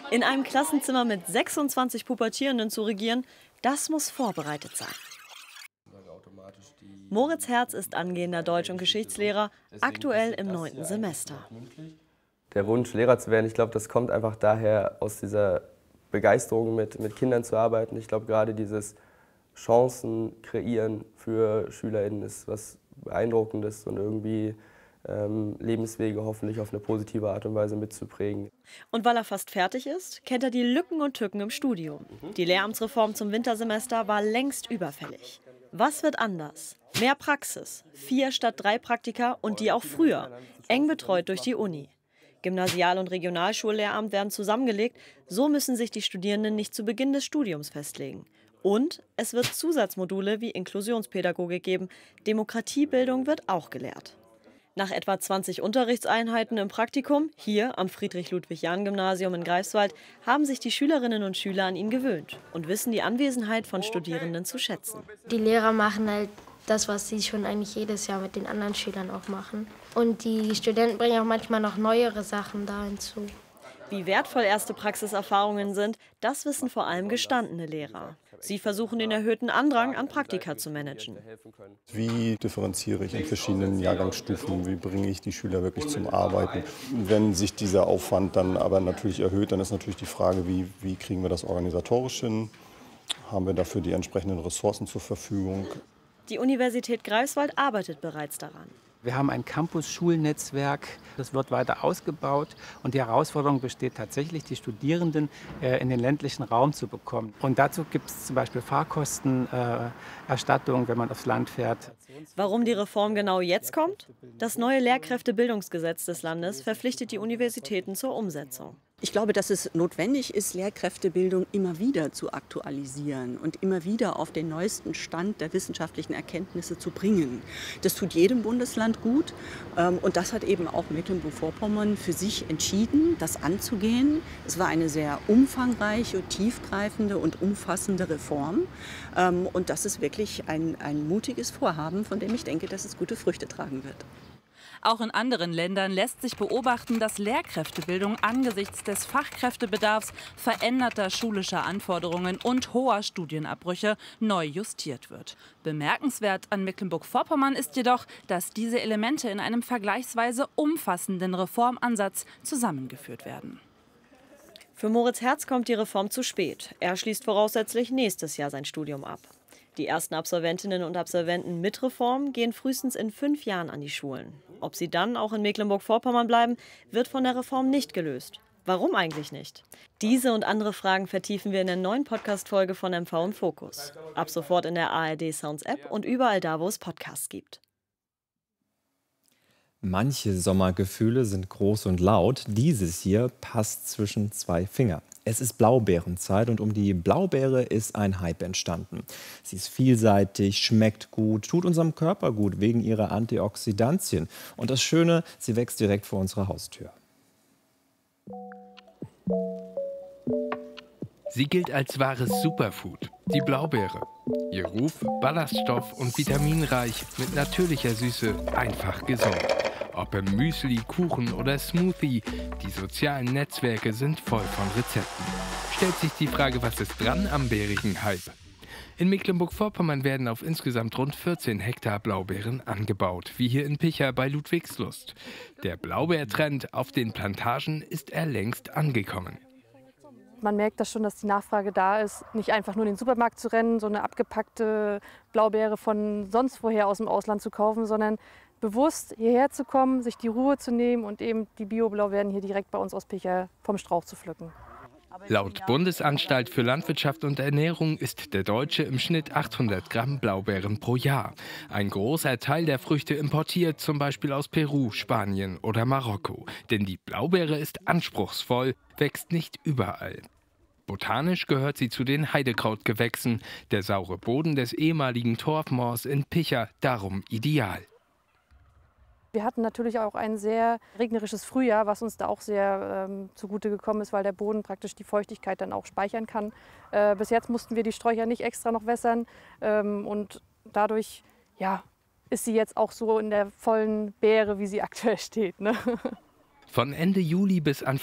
In einem Klassenzimmer mit 26 Pubertierenden zu regieren, das muss vorbereitet sein. Moritz Herz ist angehender Deutsch- und Geschichtslehrer, aktuell im 9. Semester. Der Wunsch, Lehrer zu werden, ich glaube, das kommt einfach daher aus dieser Begeisterung, mit Kindern zu arbeiten. Ich glaube, gerade dieses Chancen kreieren für SchülerInnen ist was Beeindruckendes und irgendwie Lebenswege hoffentlich auf eine positive Art und Weise mitzuprägen. Und weil er fast fertig ist, kennt er die Lücken und Tücken im Studium. Die Lehramtsreform zum Wintersemester war längst überfällig. Was wird anders? Mehr Praxis, 4 statt 3 Praktika und die auch früher, eng betreut durch die Uni. Gymnasial- und Regionalschullehramt werden zusammengelegt, so müssen sich die Studierenden nicht zu Beginn des Studiums festlegen. Und es wird Zusatzmodule wie Inklusionspädagogik geben, Demokratiebildung wird auch gelehrt. Nach etwa 20 Unterrichtseinheiten im Praktikum, hier am Friedrich-Ludwig-Jahn-Gymnasium in Greifswald, haben sich die Schülerinnen und Schüler an ihn gewöhnt und wissen die Anwesenheit von Studierenden zu schätzen. Die Lehrer machen halt das, was sie schon eigentlich jedes Jahr mit den anderen Schülern auch machen. Und die Studenten bringen auch manchmal noch neuere Sachen da hinzu. Wie wertvoll erste Praxiserfahrungen sind, das wissen vor allem gestandene Lehrer. Sie versuchen den erhöhten Andrang an Praktika zu managen. Wie differenziere ich in verschiedenen Jahrgangsstufen? Wie bringe ich die Schüler wirklich zum Arbeiten? Wenn sich dieser Aufwand dann aber natürlich erhöht, dann ist natürlich die Frage, wie kriegen wir das organisatorisch hin? Haben wir dafür die entsprechenden Ressourcen zur Verfügung? Die Universität Greifswald arbeitet bereits daran. Wir haben ein Campus-Schulnetzwerk, das wird weiter ausgebaut und die Herausforderung besteht tatsächlich, die Studierenden in den ländlichen Raum zu bekommen. Und dazu gibt es zum Beispiel Fahrkostenerstattung, wenn man aufs Land fährt. Warum die Reform genau jetzt kommt? Das neue Lehrkräftebildungsgesetz des Landes verpflichtet die Universitäten zur Umsetzung. Ich glaube, dass es notwendig ist, Lehrkräftebildung immer wieder zu aktualisieren und immer wieder auf den neuesten Stand der wissenschaftlichen Erkenntnisse zu bringen. Das tut jedem Bundesland gut und das hat eben auch Mecklenburg-Vorpommern für sich entschieden, das anzugehen. Es war eine sehr umfangreiche, tiefgreifende und umfassende Reform und das ist wirklich ein mutiges Vorhaben, von dem ich denke, dass es gute Früchte tragen wird. Auch in anderen Ländern lässt sich beobachten, dass Lehrkräftebildung angesichts des Fachkräftebedarfs, veränderter schulischer Anforderungen und hoher Studienabbrüche neu justiert wird. Bemerkenswert an Mecklenburg-Vorpommern ist jedoch, dass diese Elemente in einem vergleichsweise umfassenden Reformansatz zusammengeführt werden. Für Moritz Herz kommt die Reform zu spät. Er schließt voraussichtlich nächstes Jahr sein Studium ab. Die ersten Absolventinnen und Absolventen mit Reform gehen frühestens in 5 Jahren an die Schulen. Ob sie dann auch in Mecklenburg-Vorpommern bleiben, wird von der Reform nicht gelöst. Warum eigentlich nicht? Diese und andere Fragen vertiefen wir in der neuen Podcast-Folge von MV und Fokus. Ab sofort in der ARD Sounds App und überall da, wo es Podcasts gibt. Manche Sommergefühle sind groß und laut. Dieses hier passt zwischen 2 Finger. Es ist Blaubeerenzeit und um die Blaubeere ist ein Hype entstanden. Sie ist vielseitig, schmeckt gut, tut unserem Körper gut wegen ihrer Antioxidantien. Und das Schöne, sie wächst direkt vor unserer Haustür. Sie gilt als wahres Superfood, die Blaubeere. Ihr Ruf, ballaststoff- und vitaminreich, mit natürlicher Süße, einfach gesund. Ob im Müsli, Kuchen oder Smoothie, die sozialen Netzwerke sind voll von Rezepten. Stellt sich die Frage, was ist dran am bärigen Hype? In Mecklenburg-Vorpommern werden auf insgesamt rund 14 Hektar Blaubeeren angebaut, wie hier in Picha bei Ludwigslust. Der Blaubeertrend auf den Plantagen ist längst angekommen. Man merkt das schon, dass die Nachfrage da ist, nicht einfach nur in den Supermarkt zu rennen, so eine abgepackte Blaubeere von sonst woher aus dem Ausland zu kaufen, sondern bewusst hierher zu kommen, sich die Ruhe zu nehmen und eben die Bio-Blaubeeren hier direkt bei uns aus Picha vom Strauch zu pflücken. Laut Bundesanstalt für Landwirtschaft und Ernährung isst der Deutsche im Schnitt 800 Gramm Blaubeeren pro Jahr. Ein großer Teil der Früchte importiert, zum Beispiel aus Peru, Spanien oder Marokko. Denn die Blaubeere ist anspruchsvoll, wächst nicht überall. Botanisch gehört sie zu den Heidekrautgewächsen. Der saure Boden des ehemaligen Torfmoors in Picha darum ideal. Wir hatten natürlich auch ein sehr regnerisches Frühjahr, was uns da auch sehr zugute gekommen ist, weil der Boden praktisch die Feuchtigkeit dann auch speichern kann. Bis jetzt mussten wir die Sträucher nicht extra noch wässern und dadurch ist sie jetzt auch so in der vollen Beere, wie sie aktuell steht, ne? Von Ende Juli bis Anfang